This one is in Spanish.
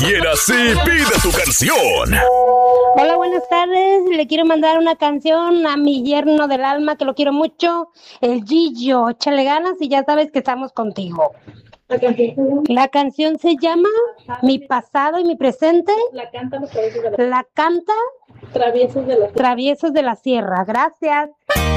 Y el así pide tu canción. Hola, buenas tardes. Le quiero mandar una canción a mi yerno del alma, que lo quiero mucho, el Gillo. Échale ganas y ya sabes que estamos contigo. La canción se llama Mi pasado y mi presente. La canta Traviesos de la Sierra. Gracias.